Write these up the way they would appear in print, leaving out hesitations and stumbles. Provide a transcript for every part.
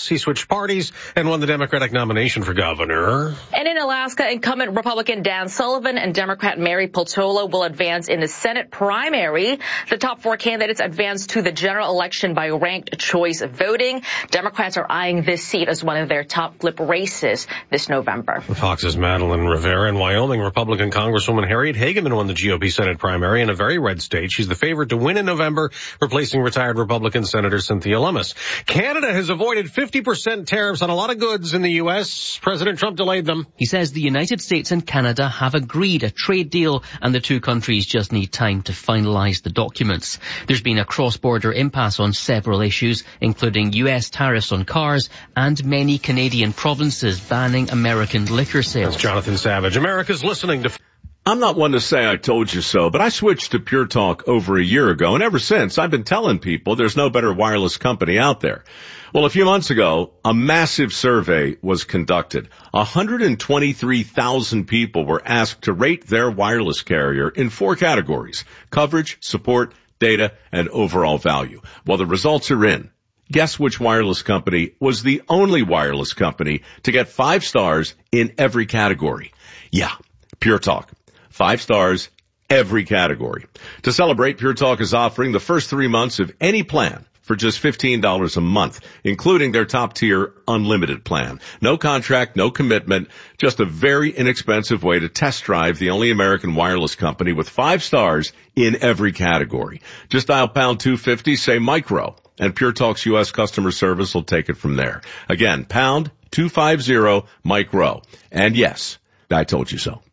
He switched parties and won the Democratic nomination for governor. And in Alaska, incumbent Republican Dan Sullivan and Democrat Mary Peltola will advance in the Senate primary. The top four candidates advance to the general election by ranked choice voting. Democrats are eyeing this seat as one of their top flip races this November. Fox's Madeline Rivera. In Wyoming, Republican Congresswoman Harriet Hageman won the GOP Senate primary in a very red state. She's the favorite to win in November, replacing retired Republican Senator Cynthia Lummis. Canada has avoided 50% tariffs on a lot of goods in the U.S. President Trump delayed them. He says the United States and Canada have agreed a trade deal and the two countries just need time to finalise the documents. There's been a cross-border impasse on several issues, including U.S. tariffs on cars and many Canadian provinces banning American liquor sales. That's Jonathan Savage. America's listening to... I'm not one to say I told you so, but I switched to Pure Talk over a year ago, and ever since I've been telling people there's no better wireless company out there. Well, a few months ago, a massive survey was conducted. 123,000 people were asked to rate their wireless carrier in 4 categories: coverage, support, data, and overall value. Well, the results are in. Guess which wireless company was the only wireless company to get 5 stars in every category? Yeah, Pure Talk. 5 stars, every category. To celebrate, Pure Talk is offering the first 3 months of any plan for just $15 a month, including their top-tier unlimited plan. No contract, no commitment, just a very inexpensive way to test drive the only American wireless company with 5 stars in every category. Just dial pound 250, say micro, and Pure Talk's U.S. customer service will take it from there. Again, pound 250 micro. And yes, I told you so.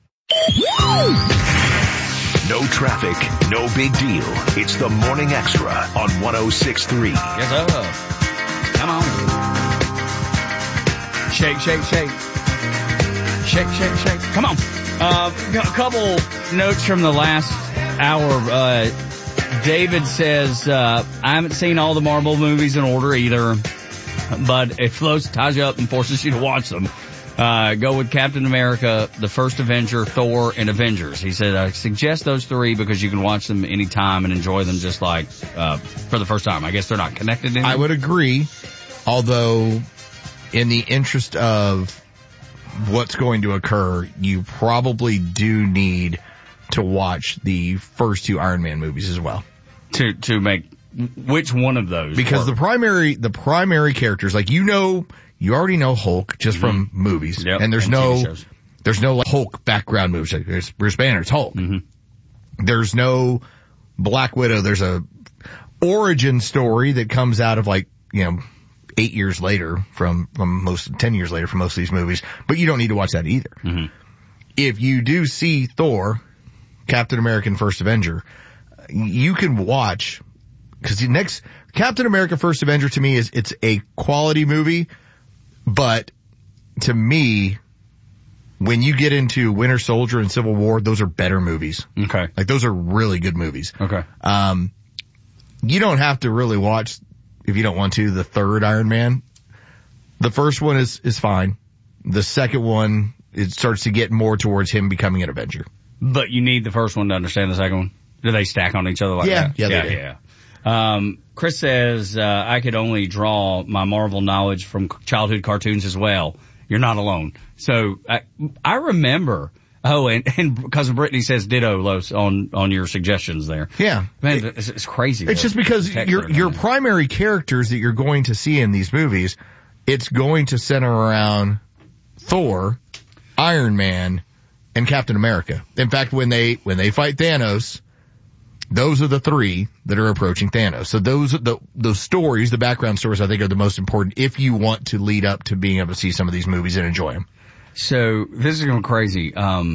No traffic, no big deal. It's the Morning Extra on 106.3. Yes, sir. Come on. Shake, shake, shake. Shake, shake, shake. Come on. A couple notes from the last hour. David says, I haven't seen all the Marvel movies in order either, but it ties you up and forces you to watch them. Go with Captain America, the First Avenger, Thor, and Avengers. He said, I suggest those 3 because you can watch them anytime and enjoy them just like, for the first time. I guess they're not connected anymore. I would agree, although in the interest of what's going to occur, you probably do need to watch the first 2 Iron Man movies as well. To make which one of those? Because the primary characters, like, you already know Hulk just from movies. Yep. And there's no like Hulk background movies. Like, there's Bruce Banner, it's Hulk. Mm-hmm. There's no Black Widow. There's a origin story that comes out of 8 years later from 10 years later from most of these movies. But you don't need to watch that either. Mm-hmm. If you do see Thor, Captain America and First Avenger, you can watch, because the next Captain America First Avenger to me it's a quality movie, but to me, when you get into Winter Soldier and Civil War, those are better movies. Okay. Like, those are really good movies. Okay. You don't have to really watch, if you don't want to, the third Iron Man. The first one is fine. The second one, it starts to get more towards him becoming an Avenger. But you need the first one to understand the second one? Do they stack on each other like that? Yeah, they do. Yeah. Chris says, I could only draw my Marvel knowledge from childhood cartoons as well. You're not alone. So, I remember, and Cousin Brittany says ditto, Los, on your suggestions there. Yeah. Man, it's crazy. It's just because your primary characters that you're going to see in these movies, it's going to center around Thor, Iron Man, and Captain America. In fact, when they fight Thanos, those are the 3 that are approaching Thanos. So those stories, the background stories, I think are the most important if you want to lead up to being able to see some of these movies and enjoy them. So this is going crazy.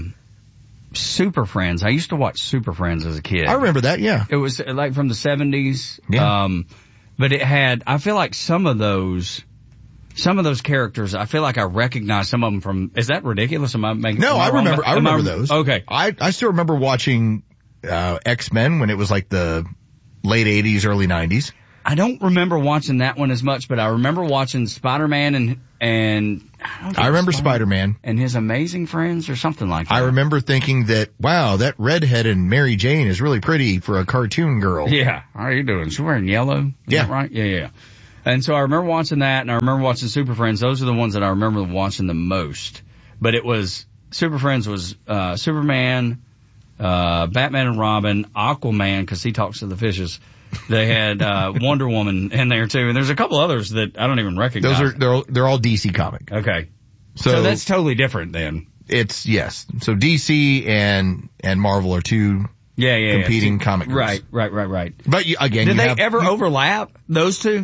Super Friends. I used to watch Super Friends as a kid. I remember that, yeah. It was like from the 70s. Yeah. But it had, I feel like some of those characters, I feel like I recognize some of them from, is that ridiculous? Am I making? No, I remember those. Okay. I still remember watching X-Men when it was like the late 80s, early 90s. I don't remember watching that one as much, but I remember watching Spider-Man and I remember Spider-Man and His Amazing Friends or something like that. I remember thinking that, wow, that redhead in Mary Jane is really pretty for a cartoon girl. Yeah. How are you doing? She's wearing yellow. Is that right? Yeah. And so I remember watching that, and I remember watching Super Friends. Those are the ones that I remember watching the most. But it was, Super Friends was, Superman, Batman and Robin, Aquaman, cause he talks to the fishes. They had, Wonder Woman in there too. And there's a couple others that I don't even recognize. They're all DC comic. Okay. So that's totally different then. It's, yes. So DC and Marvel are two competing comic groups. Right. But again, did they ever overlap, those two?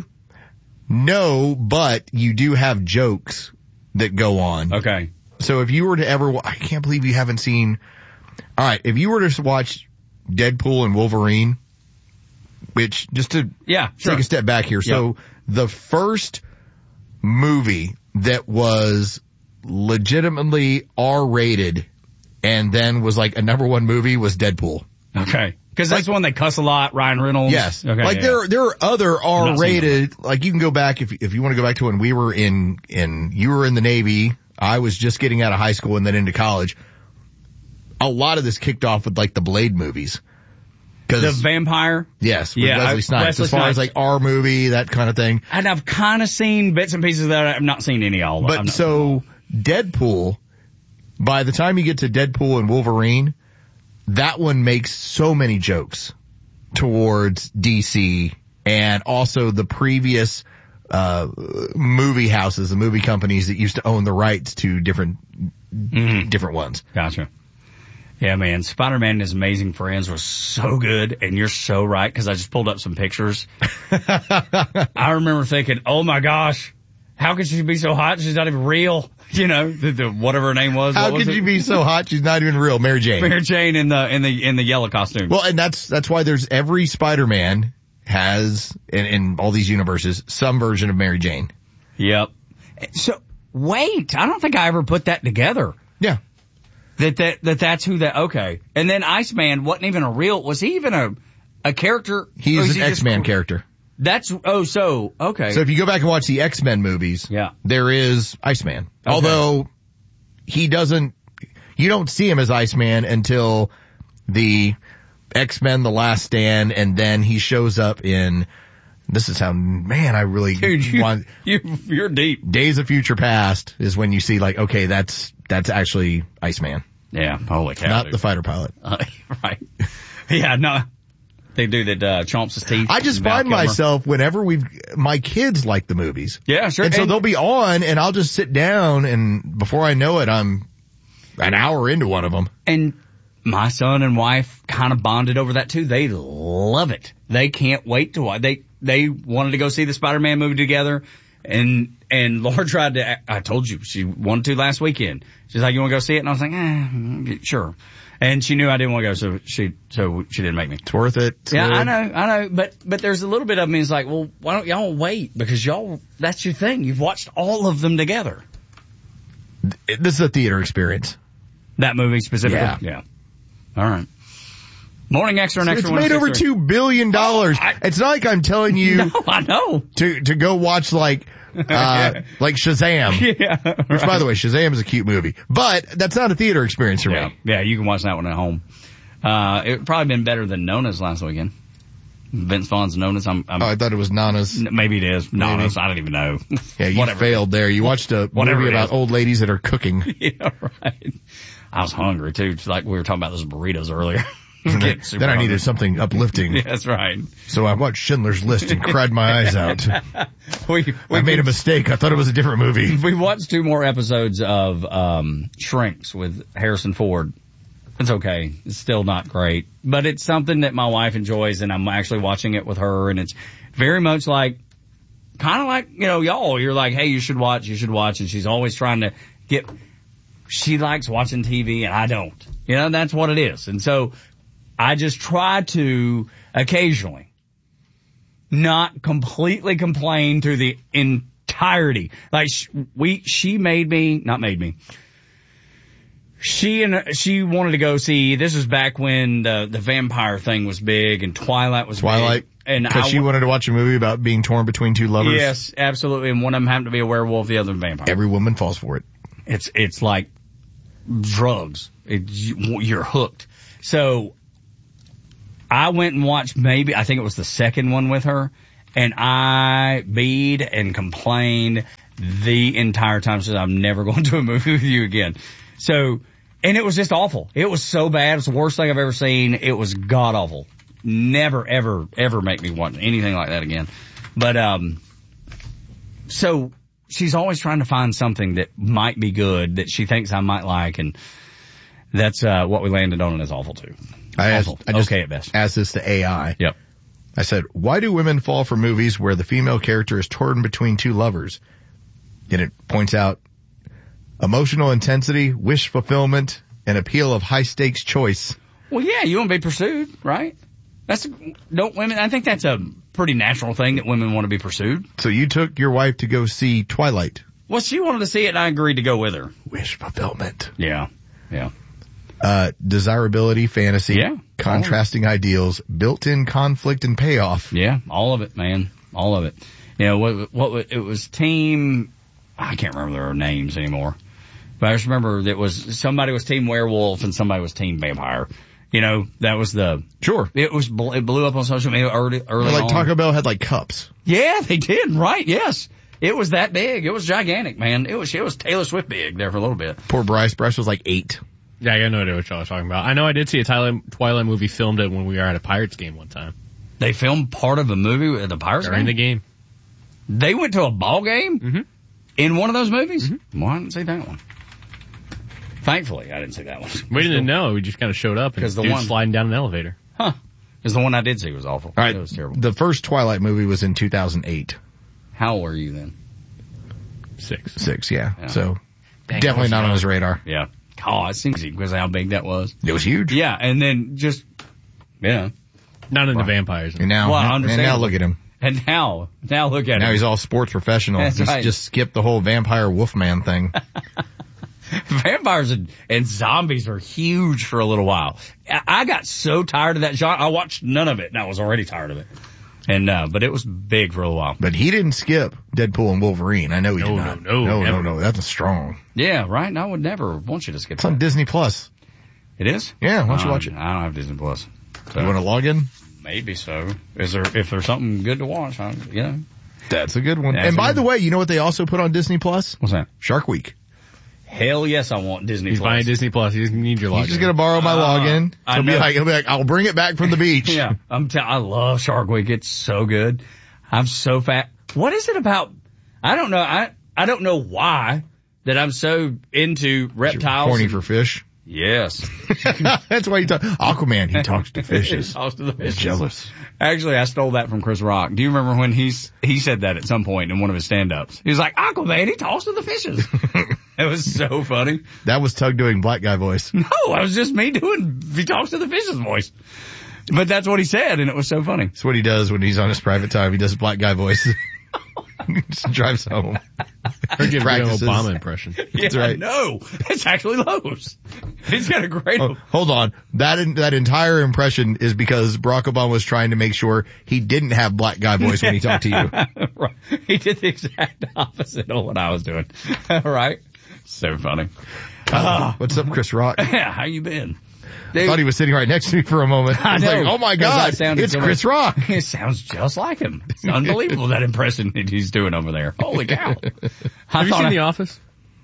No, but you do have jokes that go on. Okay. So if you were to ever, I can't believe you haven't seen, alright, if you were to watch Deadpool and Wolverine, which, just to take a step back here. So the first movie that was legitimately R-rated and then was like a number one movie was Deadpool. Okay. Cause that's one they cuss a lot, Ryan Reynolds. Yes. Okay. There are other R-rated, like you can go back, if you want to go back to when we were you were in the Navy, I was just getting out of high school and then into college. A lot of this kicked off with like the Blade movies. The vampire? Yes, with Wesley Snipes. As far as like our movie, that kind of thing. And I've kind of seen bits and pieces of that. I've not seen any all of it. But so, Deadpool, by the time you get to Deadpool and Wolverine, that one makes so many jokes towards DC and also the previous movie houses, the movie companies that used to own the rights to different ones. Gotcha. Yeah, man. Spider-Man and His Amazing Friends was so good, and you're so right, because I just pulled up some pictures. I remember thinking, oh my gosh, how could she be so hot? She's not even real. You know, whatever her name was. How could you be so hot? She's not even real. Mary Jane. Mary Jane in the yellow costume. Well, and that's why there's every Spider-Man has, in all these universes, some version of Mary Jane. Yep. So, wait, I don't think I ever put that together. Yeah. That's who that, okay. And then Iceman wasn't even was he even a character? He's an X-Men character. Okay. So if you go back and watch the X-Men movies, there is Iceman. Okay. Although, you don't see him as Iceman until the X-Men The Last Stand, and then he shows up in, this is how, man, I really want. You're deep. Days of Future Past is when you see like, okay, that's actually Iceman. Yeah, holy cow. Not the fighter pilot. Right. Yeah, no. They do that, chomps his teeth. I just find myself, whenever my kids like the movies. Yeah, sure. And so they'll be on, and I'll just sit down, and before I know it, I'm an hour into one of them. And my son and wife kind of bonded over that too. They love it. They can't wait to watch. They wanted to go see the Spider-Man movie together, and Laura tried to, I told you, she wanted to last weekend. She's like, you want to go see it? And I was like, sure. And she knew I didn't want to go, so she didn't make me. It's worth it. Yeah, I know. But there's a little bit of me that's like, well, why don't y'all wait? Because that's your thing. You've watched all of them together. This is a theater experience. That movie specifically? Yeah. All right. Morning Extra and Extra. It's made over $2 billion. It's not like I'm telling you. No, I know. To go watch like Shazam. Yeah. Right. Which, by the way, Shazam is a cute movie. But that's not a theater experience for me. Yeah, you can watch that one at home. It probably been better than Nona's last weekend. Vince Vaughn's Nona's. I thought it was Nana's. Maybe it is. Nona's. I don't even know. Yeah, you failed there. You watched a movie about old ladies that are cooking. Yeah, right. I was hungry too. Just like we were talking about those burritos earlier. Then I needed something uplifting. Yeah, that's right. So I watched Schindler's List and cried my eyes out. I made a mistake. I thought it was a different movie. We watched 2 more episodes of Shrinks with Harrison Ford. It's okay. It's still not great. But it's something that my wife enjoys, and I'm actually watching it with her, and it's very much like, kind of like, y'all. You're like, hey, you should watch, and she's always trying to she likes watching TV, and I don't. That's what it is. And so I just try to occasionally not completely complain through the entirety. Like she wanted to go see, this was back when the vampire thing was big and Twilight was big. Because she wanted to watch a movie about being torn between 2 lovers. Yes, absolutely. And one of them happened to be a werewolf, the other a vampire. Every woman falls for it. It's like drugs. You're hooked. So I went and watched I think it was the second one with her, And I beat and complained the entire time, said I'm never going to a movie with you again. So, and it was just awful. It was so bad. It was the worst thing I've ever seen. It was god awful. Never, ever, ever make me want anything like that again. But, so she's always trying to find something that might be good that she thinks I might like, and that's, what we landed on, and it's awful too. I just okay at best. asked this to AI. Yep. I said, why do women fall for movies where the female character is torn between two lovers? And it points out emotional intensity, wish fulfillment, and appeal of high stakes choice. Well, yeah, you want to be pursued, right? I think that's a pretty natural thing that women want to be pursued. So you took your wife to go see Twilight. Well, she wanted to see it and I agreed to go with her. Wish fulfillment. Yeah. Desirability, fantasy, Yeah. contrasting ideals, built-in conflict and payoff. Yeah, all of it, man. All of it. You know, what it was team, I can't remember their names anymore. But I just remember somebody was team werewolf and somebody was team vampire. You know, that was Sure. it blew up on social media early Like on. Taco Bell had like cups. Yeah, they did, right, yes. It was that big. It was gigantic, man. It was Taylor Swift big there for a little bit. Poor Bryce. Bryce was like 8. Yeah, I got no idea what y'all was talking about. I know I did see a Twilight movie filmed it when we were at a Pirates game one time. They filmed part of a movie at the Pirates During game? the game. They went to a ball game? Mm-hmm. In one of those movies? Mm-hmm. Well, I didn't see that one. Thankfully, I didn't see that one. We didn't know. We just kind of showed up and the dude one sliding down an elevator. Huh. Because the one I did see was awful. All right. It was terrible. The first Twilight movie was in 2008. How old were you then? 6. Yeah. So definitely not on his radar. Yeah. Oh, it seems because of how big that was. It was huge. Yeah, and then Not into vampires. And now, look at him. And now look at him. Now he's all sports professional. That's He's right. just skipped the whole vampire wolfman thing. Vampires and zombies were huge for a little while. I got so tired of that genre. I watched none of it, and I was already tired of it. And but it was big for a little while. But he didn't skip Deadpool and Wolverine. I know he did not. No. That's a strong. Yeah, right? And I would never want you to skip It's on Disney Plus. It is? Yeah, why don't you watch it? I don't have Disney Plus. So You want to log in? maybe so. If there's something good to watch, That's a good one. That's And by a- the way, you know what they also put on Disney Plus? What's that? Shark Week. Hell yes, I want Disney He's Plus. buying Disney Plus. He doesn't need your login. He's just gonna borrow my login. I He'll be know. like, I'll bring it back from the beach. Yeah, I love Shark Week. It's so good. I'm so fat. What is it about? I don't know. I don't know why that I'm so into reptiles. Horny for fish. Yes. That's why Aquaman, he talks to fishes. He talks to the He's fishes. jealous. Actually, I stole that from Chris Rock. Do you remember when he said that at some point in one of his stand-ups? He was like, Aquaman, he talks to the fishes. It was so funny. That was Tug doing black guy voice. No, it was just me doing he talks to the fishes voice. But that's what he said, and it was so funny. That's what he does when he's on his private time. He does black guy voice. Just drives home. Heard you had a good Practices. Obama impression. That's right. No, it's actually Lowe's. He's got a great. Oh, hold on. That entire impression is because Barack Obama was trying to make sure he didn't have black guy voice when he talked to you. Right. He did the exact opposite of what I was doing. Right? So funny. What's up, Chris Rock? Yeah, how you been? I thought he was sitting right next to me for a moment. I was know. like, oh my Because I God, sounded it's so Chris much- Rock. It sounds just like him. It's unbelievable, that impression that he's doing over there. Holy cow. Have you seen The Office?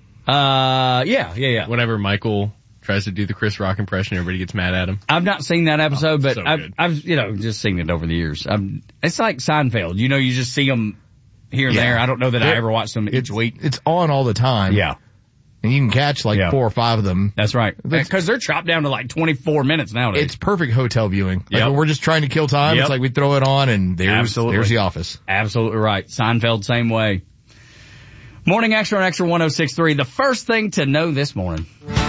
Yeah. Whenever Michael tries to do the Chris Rock impression, everybody gets mad at him. I've not seen that episode, but so good. I've just seen it over the years. It's like Seinfeld. You know, you just see them here and Yeah. there. I don't know that I ever watched them each week. It's on all the time. Yeah. And you can catch like Yeah. 4 or 5 of them. That's right. Because they're chopped down to like 24 minutes nowadays. It's perfect hotel viewing. Like Yep. when we're just trying to kill time, Yep. it's like we throw it on and there's Absolutely. The Office. Absolutely right. Seinfeld, same way. Morning Extra on Extra 106.3. The first thing to know this morning.